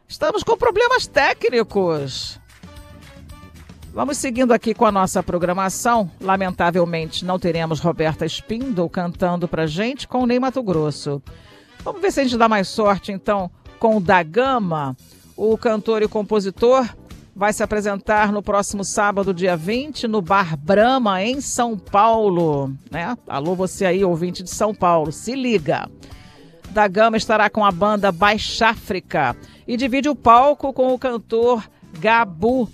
Estamos com problemas técnicos. Vamos seguindo aqui com a nossa programação. Lamentavelmente, não teremos Roberta Spindle cantando pra gente com o Ney Matogrosso. Vamos ver se a gente dá mais sorte, então, com o Da Gama. O cantor e compositor vai se apresentar no próximo sábado, dia 20, no Bar Brahma, em São Paulo. Né? Alô, você aí, ouvinte de São Paulo, se liga. Da Gama estará com a banda Baixáfrica e divide o palco com o cantor Gabu,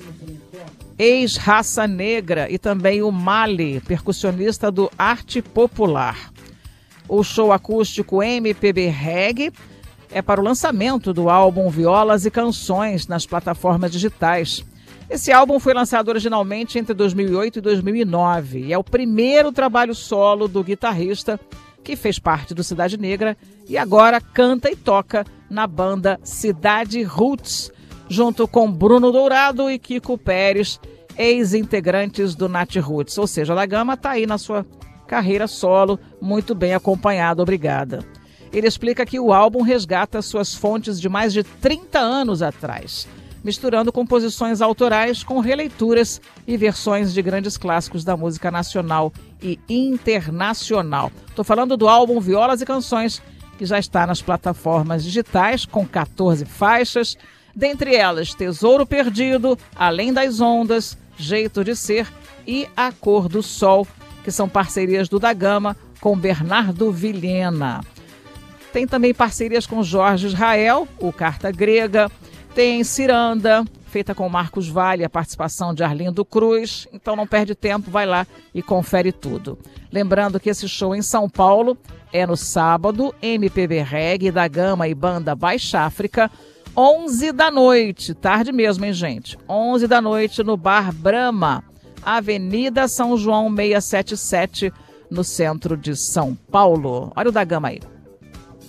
ex-Raça Negra, e também o Mali, percussionista do Arte Popular. O show acústico MPB Reggae é para o lançamento do álbum Violas e Canções nas plataformas digitais. Esse álbum foi lançado originalmente entre 2008 e 2009 e é o primeiro trabalho solo do guitarrista, que fez parte do Cidade Negra e agora canta e toca na banda Cidade Roots, junto com Bruno Dourado e Kiko Pérez, ex-integrantes do Nat Roots. Ou seja, Da Gama está aí na sua carreira solo, muito bem acompanhado, obrigada. Ele explica que o álbum resgata suas fontes de mais de 30 anos atrás, misturando composições autorais com releituras e versões de grandes clássicos da música nacional e internacional. Estou falando do álbum Violas e Canções, que já está nas plataformas digitais, com 14 faixas, dentre elas Tesouro Perdido, Além das Ondas, Jeito de Ser e A Cor do Sol, que são parcerias do Da Gama com Bernardo Vilhena. Tem também parcerias com Jorge Israel, o Carta Grega, tem Ciranda, feita com Marcos Vale, a participação de Arlindo Cruz. Então não perde tempo, vai lá e confere tudo. Lembrando que esse show em São Paulo é no sábado, MPB Reggae, Da Gama e banda Baixáfrica, 11 da noite, tarde mesmo, hein, gente? 11 da noite no Bar Brahma, Avenida São João 677, no centro de São Paulo. Olha o Da Gama aí.